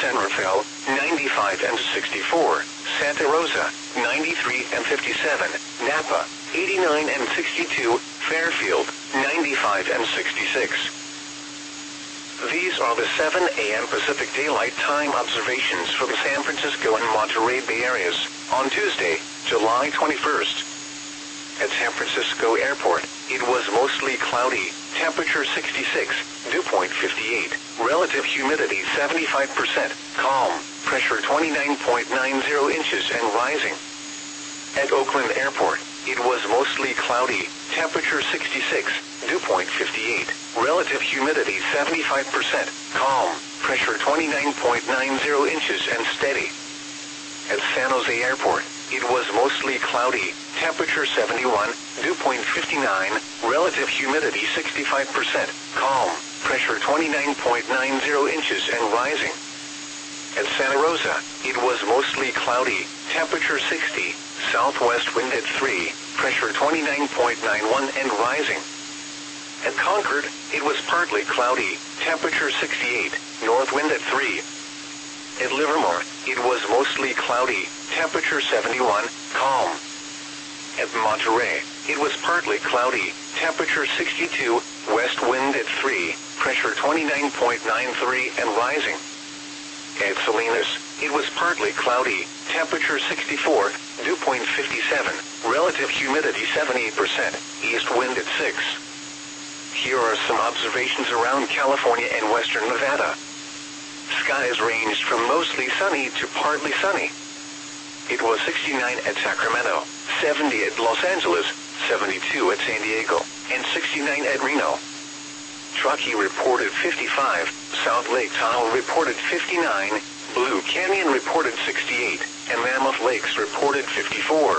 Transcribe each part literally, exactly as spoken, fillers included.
San Rafael, ninety-five and sixty-four, Santa Rosa, ninety-three and fifty-seven, Napa, eighty-nine and sixty-two, Fairfield, ninety-five and sixty-six. These are the seven a m Pacific Daylight Time observations for the San Francisco and Monterey Bay areas on Tuesday, July twenty-first. At San Francisco Airport, it was mostly cloudy, temperature sixty-six, dew point fifty-eight, relative humidity seventy-five percent, calm, pressure twenty-nine point nine zero inches and rising. At Oakland Airport, it was mostly cloudy, temperature sixty-six, dew point fifty-eight, relative humidity seventy-five percent, calm, pressure twenty-nine point nine zero inches and steady. At San Jose Airport, it was mostly cloudy, temperature seventy-one, dew point fifty-nine, relative humidity sixty-five percent, calm, pressure twenty-nine point nine zero inches and rising. At Santa Rosa, it was mostly cloudy, temperature sixty, southwest wind at three, pressure twenty-nine point nine one and rising. At Concord, it was partly cloudy, temperature sixty-eight, north wind at three. At Livermore, it was mostly cloudy, temperature seventy-one, calm. At Monterey, it was partly cloudy, temperature sixty-two, west wind at three, pressure twenty-nine point nine three and rising. At Salinas, it was partly cloudy, temperature sixty-four, dew point fifty-seven, relative humidity seventy-eight percent, east wind at six. Here are some observations around California and western Nevada. Skies ranged from mostly sunny to partly sunny. It was sixty-nine at Sacramento, seventy at Los Angeles, seventy-two at San Diego, and sixty-nine at Reno. Truckee reported fifty-five, South Lake Tahoe reported fifty-nine, Blue Canyon reported sixty-eight, and Mammoth Lakes reported fifty-four.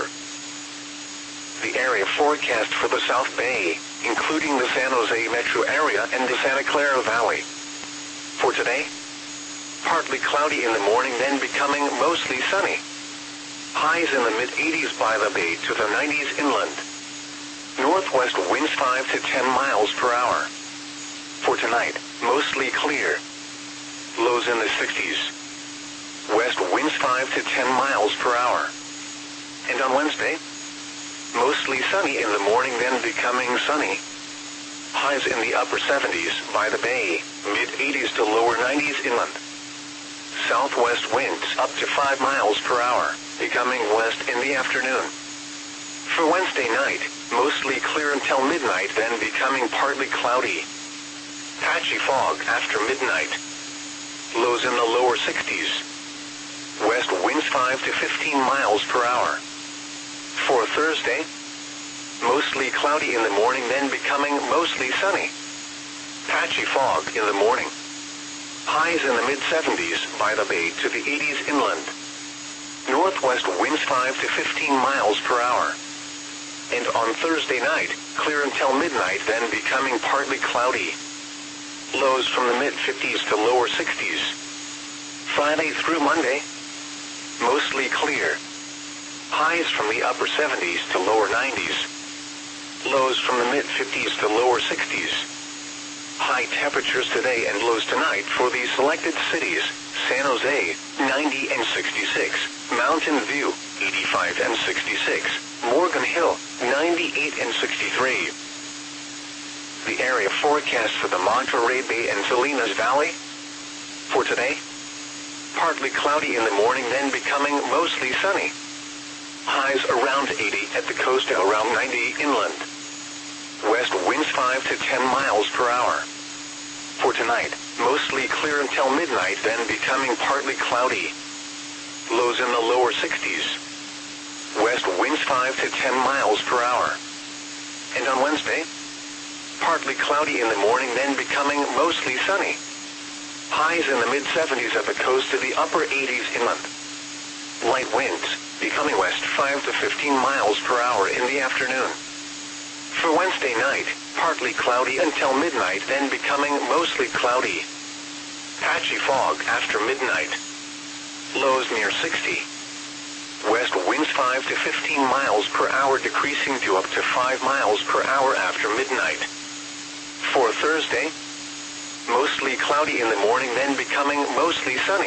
The area forecast for the South Bay, including the San Jose metro area and the Santa Clara Valley. For today, partly cloudy in the morning, then becoming mostly sunny. Highs in the mid eighties by the bay to the nineties inland. Northwest winds five to ten miles per hour. For tonight, mostly clear. Lows in the sixties. West winds five to ten miles per hour. And on Wednesday, mostly sunny in the morning, then becoming sunny. Highs in the upper seventies by the bay, mid eighties to lower nineties inland. Southwest winds up to five miles per hour, becoming west in the afternoon. For Wednesday night, mostly clear until midnight, then becoming partly cloudy. Patchy fog after midnight. Lows in the lower sixties. West winds five to fifteen miles per hour. For Thursday, mostly cloudy in the morning, then becoming mostly sunny. Patchy fog in the morning. Highs in the mid seventies by the bay to the eighties inland. Northwest winds five to fifteen miles per hour. And on Thursday night, clear until midnight, then becoming partly cloudy. Lows from the mid fifties to lower sixties. Friday through Monday, mostly clear. Highs from the upper seventies to lower nineties. Lows from the mid fifties to lower sixties. High temperatures today and lows tonight for these selected cities: San Jose, ninety and sixty-six, Mountain View, eighty-five and sixty-six, Morgan Hill, ninety-eight and sixty-three. The area forecast for the Monterey Bay and Salinas Valley. For today, partly cloudy in the morning, then becoming mostly sunny. Highs around eighty at the coast and around ninety inland. West winds five to ten miles per hour. For tonight, mostly clear until midnight, then becoming partly cloudy. Lows in the lower sixties. West winds five to ten miles per hour. And on Wednesday, partly cloudy in the morning, then becoming mostly sunny. Highs in the mid seventies at the coast to the upper eighties inland. Light winds, becoming west five to fifteen miles per hour in the afternoon. For Wednesday night, partly cloudy until midnight, then becoming mostly cloudy. Patchy fog after midnight. Lows near sixty. West winds five to fifteen miles per hour, decreasing to up to five miles per hour after midnight. For Thursday, mostly cloudy in the morning, then becoming mostly sunny.